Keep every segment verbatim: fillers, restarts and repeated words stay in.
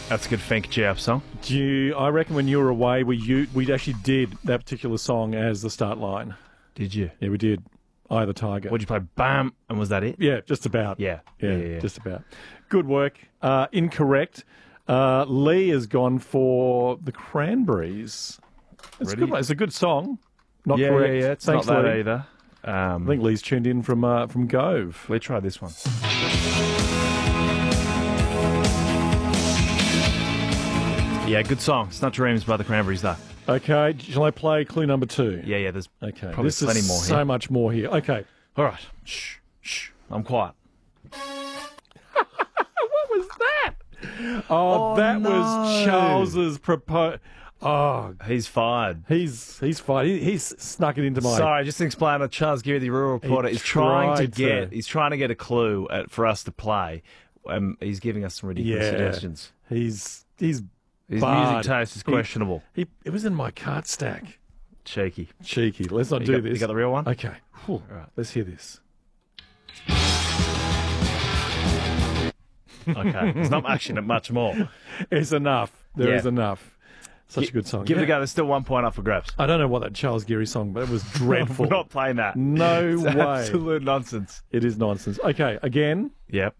That's a good Fink Jap song. Do you, I reckon when you were away, we you, we actually did that particular song as the start line. Did you? Yeah, we did. Eye of the Tiger. What'd you play? Bam, and was that it? Yeah, just about. Yeah. Yeah, Yeah, yeah, yeah. just about. Good work. Uh, incorrect. Uh, Lee has gone for the Cranberries. It's a Ready? good one. It's a good song. Not yeah, correct. yeah, yeah. It's Thanks, not that Lee. either. Um, I think Lee's tuned in from uh, from Gove. let's try this one. Yeah, good song. It's not Dreams by the Cranberries, though. Okay, shall I play clue number two? Yeah, yeah, there's Okay, probably this plenty is more so here. much more here. Okay. All right. Shh, shh. I'm quiet. What was that? Oh, Oh, that no. was Charles's propose. Oh, He's fired. he's he's fine. He, he's snuck it into my. Sorry, just to explain that Charles Geary, the rural reporter, He is trying to tried to. get he's trying to get a clue at, for us to play. Um, he's giving us some ridiculous Yeah. suggestions. He's he's His barred. music taste is He- questionable. He, it was in my cart stack. Cheeky. Cheeky. Let's not You do got, this. you got the real one? Okay. Whew. right. Let's hear this. Okay. There's not actually much more. It's enough. There is Yeah. enough. Such a good song. Give it a Yeah. go. There's still one point up for grabs. I don't know what that Charles Geary song, but it was dreadful. We're not playing that. No It's way. absolute nonsense. It is nonsense. Okay, again. Yep.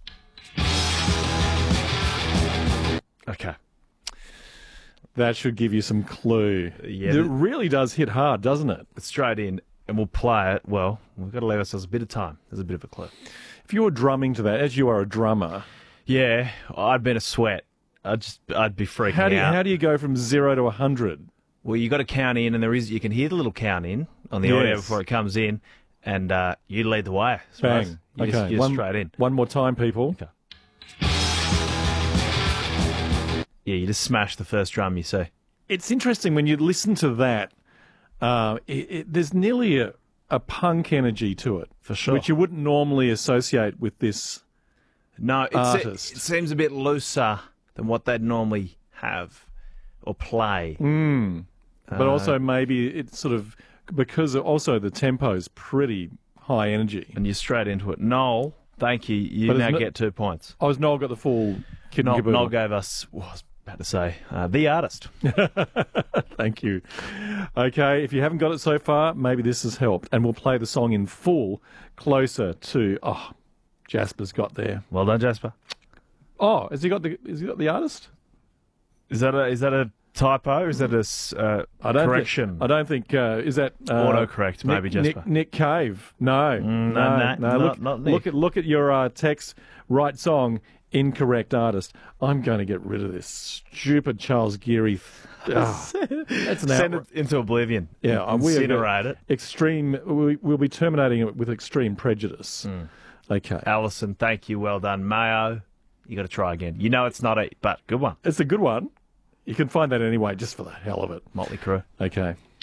Okay. That should give you some clue. Yeah, It th- really does hit hard, doesn't it? It's straight in, and we'll play it. Well, we've got to leave ourselves a bit of time. There's a bit of a clue. If you were drumming to that, as you are a drummer, Yeah, I'd been a sweat. I'd just, I'd be freaking how do you, out. how do you go from zero to a hundred? Well, you got to count in, and there is you can hear the little count in on the audio Yes. before it comes in, and uh, you lead the way. I suppose. Bang. You okay, just, you're one, straight in. One more time, people. Okay. Yeah, you just smash the first drum you see. It's interesting when you listen to that. Uh, it, it, there's nearly a, a punk energy to it, For sure. which you wouldn't normally associate with this. No, it's, it, Artist. it seems a bit looser than what they'd normally have or play. Mm. But Uh, also maybe it's sort of because also the tempo's pretty high energy. And you're straight into it. Noel, thank you. You But now it's not- get two points. I was Noel got the full kid and Noel, caboodle. Noel gave us, well, I was about to say, uh, the artist. Thank you. Okay, if you haven't got it so far, maybe this has helped. And we'll play the song in full closer to. Oh, Jasper's got there. Well done, Jasper. Oh, has he got the? Has he got the artist? Is that a is that a typo? Is that a s- uh, I don't correction? Think, I don't think. Uh, is that uh, Autocorrect, maybe, Nick, Jasper. Nick, Nick Cave? No, no, no, no, no. not- Look, not Nick. look at look at your uh, text. Right song, incorrect artist. I'm going to get rid of this stupid Charles Geary. Oh, that's an Send outrage. it into oblivion. Yeah, uh, we are Incinerate it. Extreme. We, we'll be terminating it with extreme prejudice. Hmm. Okay, Alison, thank you. Well done. Mayo, you got to try again. You know it's not a, but good one. it's a good one. You can find that anyway, just for the hell of it. Motley Crue. Okay.